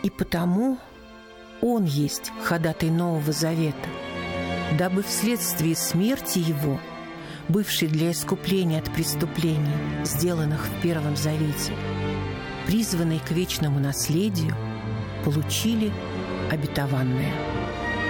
И потому Он есть ходатай Нового Завета, дабы вследствие смерти Его, бывшей для искупления от преступлений, сделанных в Первом Завете, призванные к вечному наследию, получили обетованное.